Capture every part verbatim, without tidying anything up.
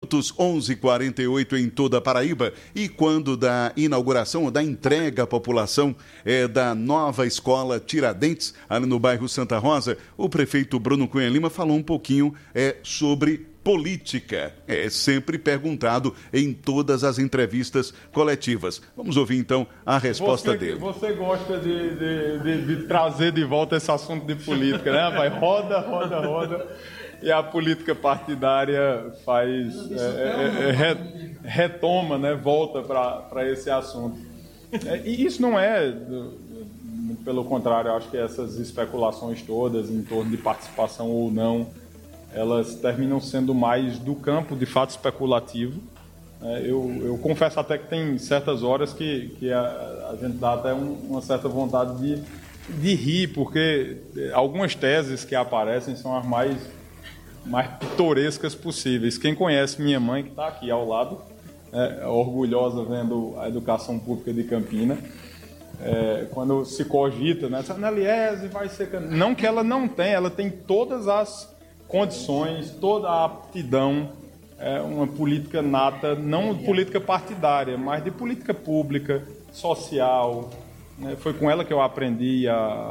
onze e quarenta e oito em toda a Paraíba. E quando da inauguração ou da entrega à população é, da nova escola Tiradentes, ali no bairro Santa Rosa, o prefeito Bruno Cunha Lima falou um pouquinho é, sobre política. É sempre perguntado em todas as entrevistas coletivas. Vamos ouvir então a resposta você, dele. Você gosta de, de, de, de trazer de volta esse assunto de política, né? Vai roda, roda, roda. E a política partidária faz, é, é, é, retoma, né, volta para esse assunto. É, e isso não é, muito pelo contrário, eu acho que essas especulações todas em torno de participação ou não, elas terminam sendo mais do campo de fato especulativo. É, eu, eu confesso até que tem certas horas que, que a, a gente dá até um, uma certa vontade de, de rir, porque algumas teses que aparecem são as mais... mais pitorescas possíveis. Quem conhece minha mãe, que está aqui ao lado, é, orgulhosa vendo a educação pública de Campina, é, quando se cogita, né, a Aneliese vai ser... Não que ela não tenha, ela tem todas as condições, toda a aptidão, é, uma política nata, não política partidária, mas de política pública, social. Né, foi com ela que eu aprendi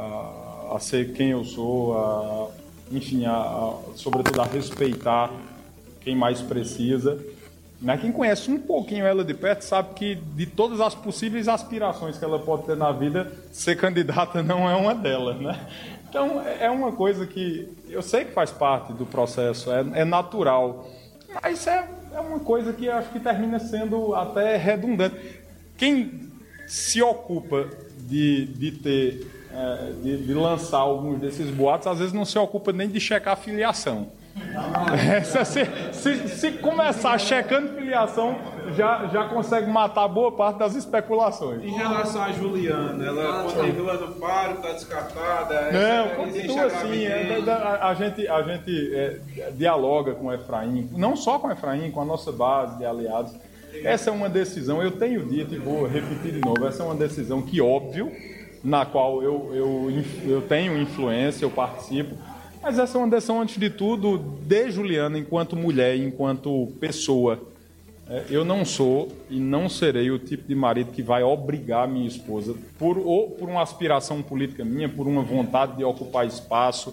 a, a ser quem eu sou, a... enfim, a, a, sobretudo a respeitar quem mais precisa. Mas quem conhece um pouquinho ela de perto sabe que de todas as possíveis aspirações que ela pode ter na vida, ser candidata não é uma delas, né? Então, é uma coisa que eu sei que faz parte do processo, é, é natural, mas é, é uma coisa que eu acho que termina sendo até redundante. Quem se ocupa de, de ter... É, de, de lançar alguns desses boatos, às vezes não se ocupa nem de checar a filiação. É, se, se, se começar checando filiação, já, já consegue matar boa parte das especulações. Em relação a Juliana, ela continua no paro, está descartada? Não, continua assim. É, a, a gente, a gente é, dialoga com o Efraim, não só com o Efraim, com a nossa base de aliados. Essa é uma decisão, eu tenho dito e vou repetir de novo, essa é uma decisão que, óbvio, na qual eu, eu, eu tenho influência, eu participo, mas essa é uma decisão, antes de tudo, de Juliana enquanto mulher, enquanto pessoa. Eu não sou e não serei o tipo de marido que vai obrigar minha esposa, por, ou por uma aspiração política minha, por uma vontade de ocupar espaço.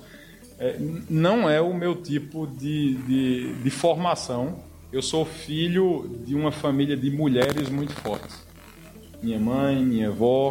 Não é o meu tipo de, de, de formação. Eu sou filho de uma família de mulheres muito fortes. Minha mãe, minha avó,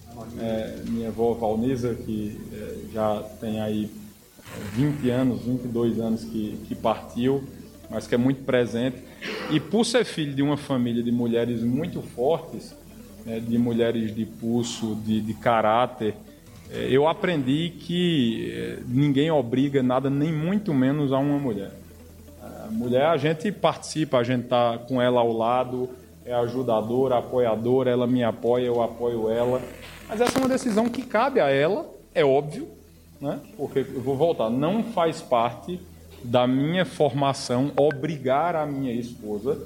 É, minha avó Valnesa, que é, já tem aí vinte anos, vinte e dois anos que, que partiu, mas que é muito presente. E por ser filho de uma família de mulheres muito fortes, é, de mulheres de pulso, de, de caráter, é, eu aprendi que é, ninguém obriga nada, nem muito menos a uma mulher. A mulher, a gente participa, a gente está com ela ao lado, é ajudadora, apoiadora, ela me apoia, eu apoio ela. Mas essa é uma decisão que cabe a ela, é óbvio, né? Porque, eu vou voltar, não faz parte da minha formação obrigar a minha esposa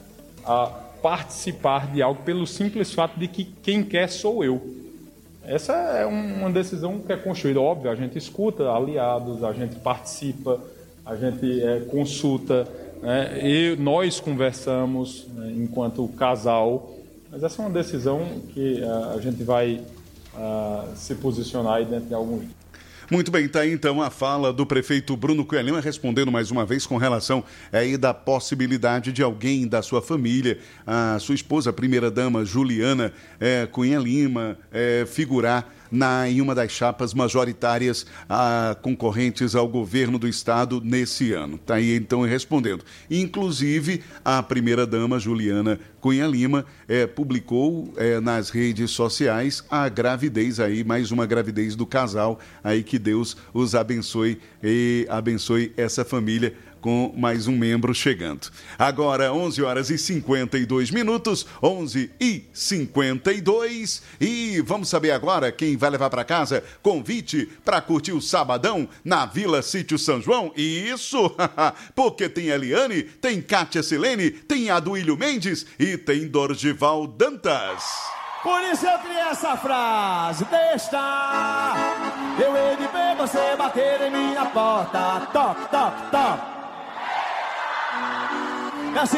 a participar de algo pelo simples fato de que quem quer sou eu. Essa é uma decisão que é construída, óbvio, a gente escuta aliados, a gente participa, a gente é, consulta, né? E nós conversamos, né, enquanto casal. Mas essa é uma decisão que uh, a gente vai uh, se posicionar aí dentro de alguns dias. Muito bem, está aí então a fala do prefeito Bruno Cunha Lima, respondendo mais uma vez com relação aí da possibilidade de alguém da sua família, a sua esposa, a primeira-dama Juliana é, Cunha Lima, é, figurar na, em uma das chapas majoritárias a, concorrentes ao governo do Estado nesse ano. Está aí então respondendo. Inclusive, a primeira-dama Juliana Cunha Lima é, publicou é, nas redes sociais a gravidez aí, mais uma gravidez do casal, aí que Deus os abençoe e abençoe essa família com mais um membro chegando. Agora, onze horas e cinquenta e dois minutos, onze e cinquenta e dois, e vamos saber agora quem vai levar para casa convite para curtir o sabadão na Vila Sítio São João. Isso, porque tem Eliane, tem Kátia Silene, tem Aduílio Mendes e tem Dorgival Dantas. Por isso eu criei essa frase, deixa eu hei de ver você bater em minha porta, toque, toque, toque.